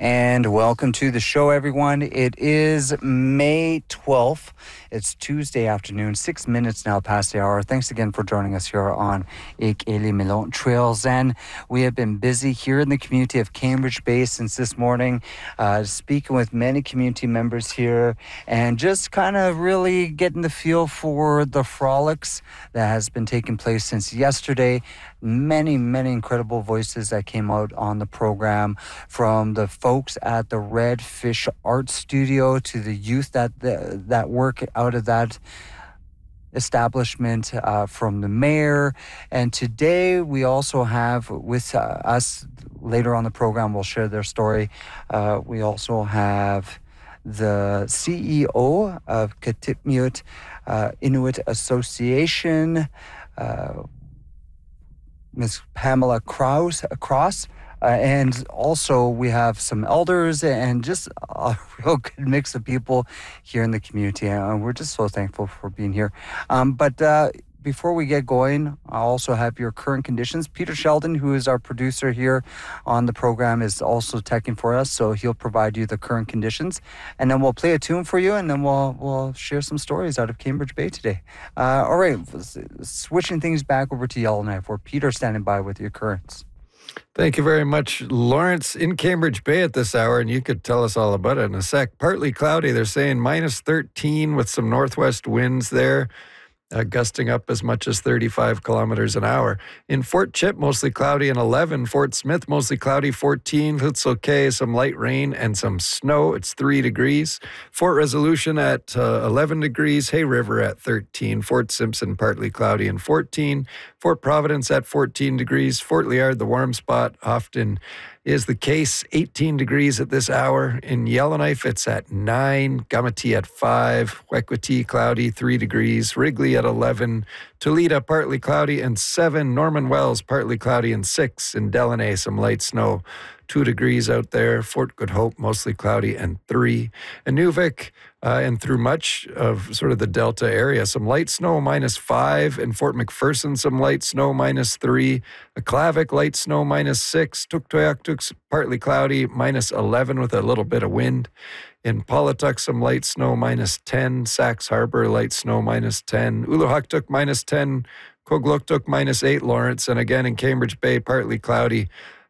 And welcome to the show, everyone. It is May 12th. It's Tuesday afternoon, 6 minutes now past the hour. Thanks again for joining us here on Ik Eli Milon Trails. And we have been busy here in the community of Cambridge Bay since this morning, speaking with many community members here and just kind of really getting the feel for the frolics that has been taking place since yesterday. Many incredible voices that came out on the program, from the folks at the Red Fish Art Studio to the youth that work out of that establishment, from the mayor. And today we also have with us, later on the program, we'll share their story. We also have the CEO of Kitikmeot Inuit Association, Ms. Pamela Cross, and also we have some elders and just a real good mix of people here in the community, and we're just so thankful for being here. But before we get going, I also have your current conditions. Peter Sheldon, who is our producer here on the program, is also teching for us, so he'll provide you the current conditions, and then we'll play a tune for you, and then we'll share some stories out of Cambridge Bay today. All right, switching things back over to Yellowknife, where Peter's standing by with your currents. Thank you very much, Lawrence. In Cambridge Bay at this hour, and you could tell us all about it in a sec. Partly cloudy. They're saying minus 13 with some northwest winds there, gusting up as much as 35 kilometers an hour. In Fort Chip, mostly cloudy and 11. Fort Smith, mostly cloudy, 14. It's okay, some light rain and some snow. It's 3 degrees. Fort Resolution at 11 degrees. Hay River at 13. Fort Simpson, partly cloudy and 14. Fort Providence at 14 degrees. Fort Liard, the warm spot, often is the case, 18 degrees at this hour. In Yellowknife, it's at 9. Gamati at 5. Wekwati, cloudy, 3 degrees. Wrigley at 11. Toledo, partly cloudy and 7. Norman Wells, partly cloudy and 6. In Delaney, some light snow, 2 degrees out there. Fort Good Hope, mostly cloudy and 3. Inuvik, and through much of sort of the Delta area, some light snow, minus 5. In Fort McPherson, some light snow, minus 3. Aklavik, light snow, minus 6. Tuktoyaktuk's partly cloudy, minus 11 with a little bit of wind. In Paulatuk, some light snow, minus 10. Sax Harbor, light snow, minus 10. Uluhaktuk, minus 10. Kogluktuk, minus 8, Lawrence. And again in Cambridge Bay, partly cloudy,